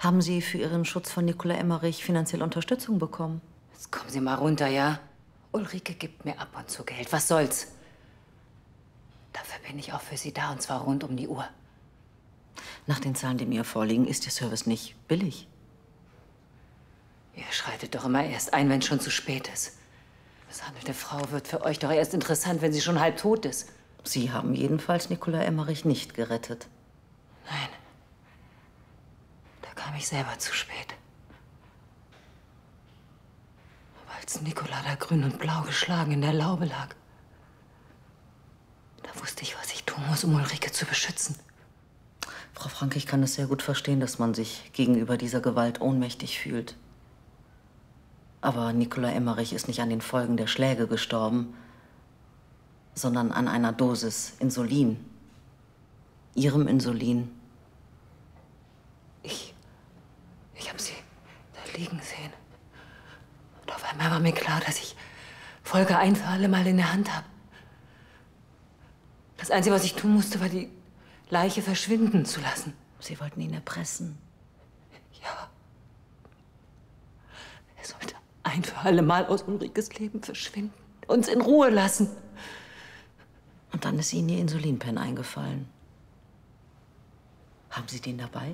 Haben Sie für Ihren Schutz von Nicola Emmerich finanzielle Unterstützung bekommen? Jetzt kommen Sie mal runter, ja? Ulrike gibt mir ab und zu Geld. Was soll's? Dafür bin ich auch für Sie da, und zwar rund um die Uhr. Nach den Zahlen, die mir vorliegen, ist Ihr Service nicht billig. Ihr schreitet doch immer erst ein, wenn es schon zu spät ist. Misshandelte Frau wird für euch doch erst interessant, wenn sie schon halb tot ist. Sie haben jedenfalls Nicola Emmerich nicht gerettet. Nein. Da kam ich selber zu spät. Aber als Nicola da grün und blau geschlagen in der Laube lag, da wusste ich, was ich tun muss, um Ulrike zu beschützen. Frau Franke, ich kann es sehr gut verstehen, dass man sich gegenüber dieser Gewalt ohnmächtig fühlt. Aber Nicola Emmerich ist nicht an den Folgen der Schläge gestorben, sondern an einer Dosis Insulin. Ihrem Insulin. Ich habe sie da liegen sehen. Und auf einmal war mir klar, dass ich Volker ein für alle Mal in der Hand habe. Das Einzige, was ich tun musste, war, die Leiche verschwinden zu lassen. Sie wollten ihn erpressen. Ja. Er sollte ein für alle Mal aus Ulrikes Leben verschwinden. Uns in Ruhe lassen. Und dann ist Ihnen Ihr Insulinpen eingefallen. Haben Sie den dabei?